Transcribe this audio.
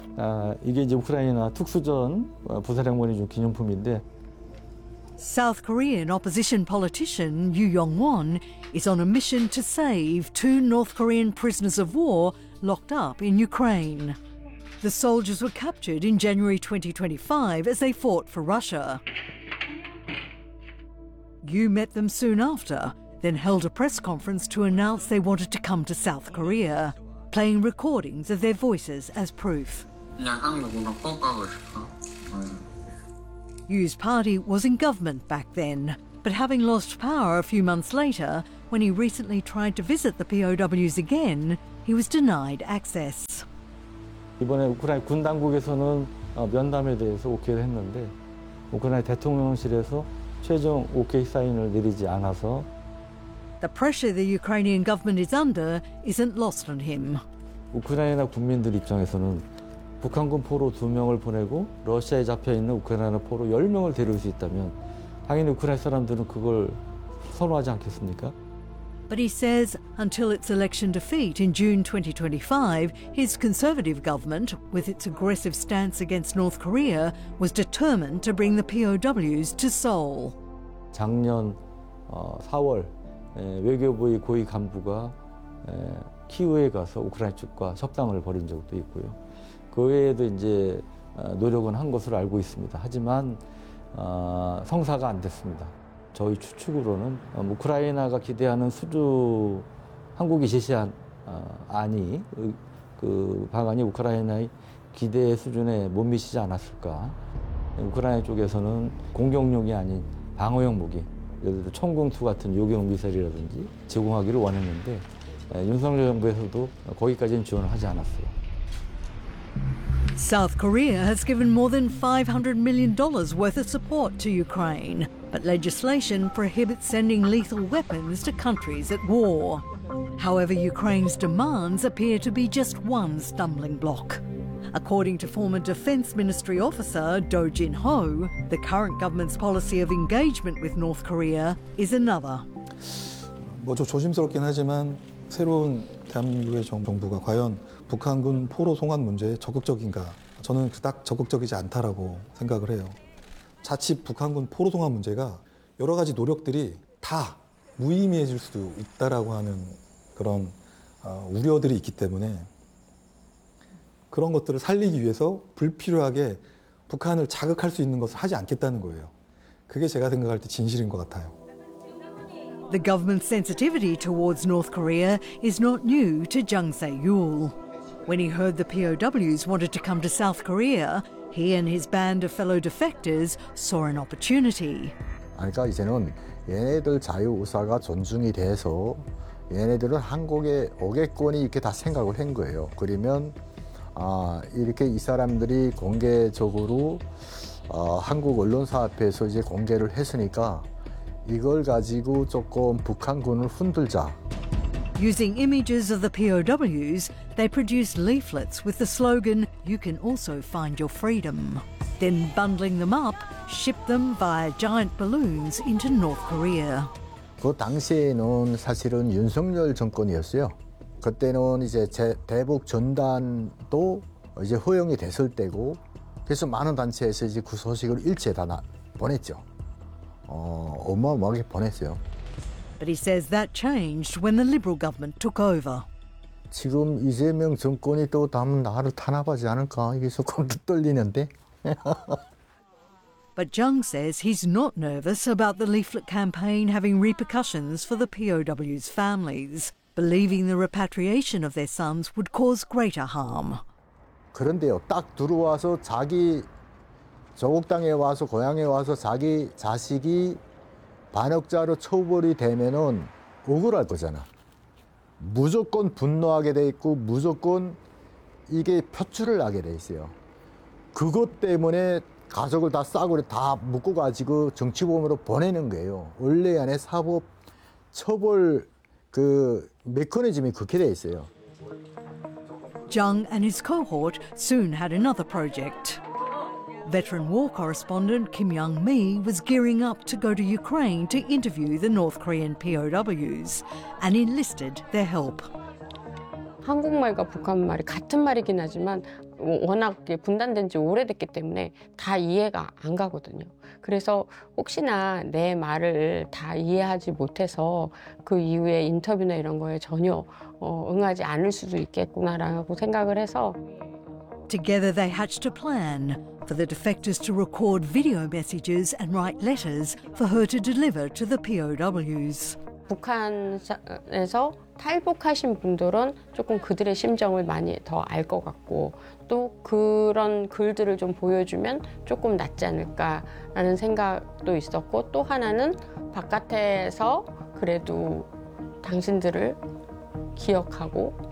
이게 이제 우크라이나 특수전 부사령관이 준 기념품인데. South Korean opposition politician Yoo Yong-won is on a mission to save 2 North Korean prisoners of war locked up in Ukraine. The soldiers were captured in January 2025 as they fought for Russia. Yoo met them soon after, then held a press conference to announce they wanted to come to South Korea, playing recordings of their voices as proof. Yoo's party was in government back then, but having lost power a few months later, when he recently tried to visit the POWs again, he was denied access. 이번에 우크라이나 군 당국에서는 면담에 대해서 오케이를 했는데 우크라이나 대통령실에서 최종 오케이 사인을 내리지 않아서 The pressure the Ukrainian government is under isn't lost on him. 우크라이나 국민들 입장에서는 북한군 포로 2명을 보내고 러시아에 잡혀있는 우크라이나 포로 10명을 데려올 수 있다면 당연히 우크라이나 사람들은 그걸 선호하지 않겠습니까? But he says until its election defeat in June 2025, his Conservative government, with its aggressive stance against North Korea, was determined to bring the POWs to Seoul. 작년 4월 외교부의 고위 간부가 키우에 가서 우크라이나 측과 협상을 벌인 적도 있고요. 그 외에도 이제 노력은 한 것으로 알고 있습니다. 하지만 성사가 안 됐습니다. 저희 추측으로는 우크라이나가 기대하는 수주, 한국이 제시한 안이 그 방안이 우크라이나의 기대 수준에 못 미치지 않았을까. 우크라이나 쪽에서는 공격용이 아닌 방어용 무기, 예를 들어 천궁2 같은 요격 미사일이라든지 제공하기를 원했는데 윤석열 정부에서도 거기까지는 지원을 하지 않았어요. South Korea has given more than $500 million worth of support to Ukraine, but legislation prohibits sending lethal weapons to countries at war. However, Ukraine's demands appear to be just one stumbling block. According to former Defense Ministry officer Do Jin-ho, the current government's policy of engagement with North Korea is another. 좀 조심스럽긴 하지만 새로운 대한민국의 정부가 과연 북한군 포로 송환 문제에 적극적인가? 저는 딱 적극적이지 않다라고 생각을 해요. 자칫 북한군 포로 송환 문제가 여러 가지 노력들이 다 무의미해질 수도 있다라고 하는 그런 우려들이 있기 때문에 그런 것들을 살리기 위해서 불필요하게 북한을 자극할 수 있는 것을 하지 않겠다는 거예요. 그게 제가 생각할 때 진실인 것 같아요. The government's sensitivity towards North Korea is not new to Jung Se-yul. When he heard the POWs wanted to come to South Korea, he and his band of fellow defectors saw an opportunity. 그러니까 이제는 얘네들 자유 의사가 존중이 돼서 얘네들은 한국에 오겠거니 이렇게 다 생각을 한 거예요. 그러면 이렇게 이 사람들이 공개적으로 한국 언론사 앞에서 이제 공개를 했으니까 이걸 가지고 조금 북한군을 흔들자. Using images of the POWs, they produced leaflets with the slogan, "You can also find your freedom." Then bundling them up, shipped them via giant balloons into North Korea. 그 당시에는 사실은 윤석열 정권이었어요. 그때는 이제 대북 전단도 이제 허용이 됐을 때고, 그래서 많은 단체에서 이제 그 소식을 일제히 다 보냈죠. 어마어마하게 보냈어요. But he says that changed when the Liberal government took over. 지금 이재명 정권이 또 다음 나라를 탄압하지 않을까 이게 조금 떨리는데. But Jung says he's not nervous about the leaflet campaign having repercussions for the POWs' families, believing the repatriation of their sons would cause greater harm. 그런데요, 딱 들어와서 자기 조국 땅에 와서 고향에 와서 자기 자식이 반역자로 처벌이 되면은 억울할 거잖아. 무조건 분노하게 돼 있고 무조건 이게 표출을 하게 돼 있어요. 그것 때문에 가족을 다 싸구려 다 묶고 가지고 정치범으로 보내는 거예요. 원래 안에 사법 처벌 그 메커니즘이 그렇게 돼 있어요. Jung and his cohort soon had another project. Veteran war correspondent Kim Young-mi was gearing up to go to Ukraine to interview the North Korean POWs and enlisted their help. 한국말과 북한말이 같은 말이긴 하지만 워낙 분단된 지 오래됐기 때문에 다 이해가 안 가거든요. 그래서 혹시나 내 말을 다 이해하지 못해서 그 이후에 인터뷰나 이런 거에 전혀 응하지 않을 수도 있겠구나라고 생각을 해서 Together they hatched a plan for the defectors to record video messages and write letters for her to deliver to the POWs. 북한에서 탈북하신 분들은 조금 그들의 심정을 많이 더 알 것 같고 또 그런 글들을 좀 보여주면 조금 낫지 않을까라는 생각도 있었고 또 하나는 바깥에서 그래도 당신들을 기억하고